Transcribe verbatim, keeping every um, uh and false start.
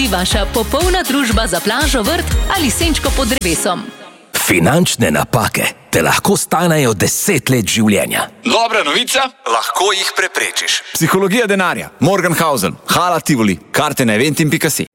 Vaša popolna družba za plažo, vrt ali senčko pod drevesom. Finančne napake te lahko stanejo deset let življenja. Dobra novica, lahko jih preprečiš. Psihologija denarja, Morgenhausen, Hala Tivoli, karte na eventim pika si.